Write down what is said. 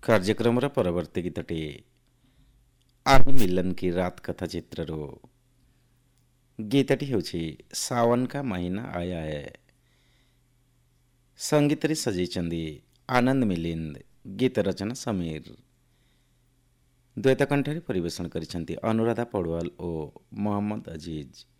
କାର୍ଯ୍ୟକ୍ରମର ପରବର୍ତ୍ତୀ ଗୀତଟି ଆହି ମିलन की रात कथा ଚିତ୍ରରୁ ଗୀତଟି ହେଉଛି ସାୱନ କା ମହିନା ଆୟା ହେ। ସଙ୍ଗୀତରେ ସଜେଇଛନ୍ତି ଆନନ୍ଦ ମିଲିନ୍ଦ, ଗୀତ ରଚନା ସମୀର। ଦ୍ୱୈତ କଣ୍ଠରେ ପରିବେଷଣ କରିଛନ୍ତି ଅନୁରାଧା ପଡ଼ୱାଲ ଓ ମହମ୍ମଦ ଅଜିଜ।